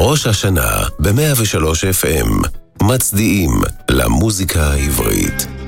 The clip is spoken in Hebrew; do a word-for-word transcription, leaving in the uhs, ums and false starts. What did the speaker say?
ראש השנה ב-מאה ושלוש אף אם מצדיעים למוזיקה העברית.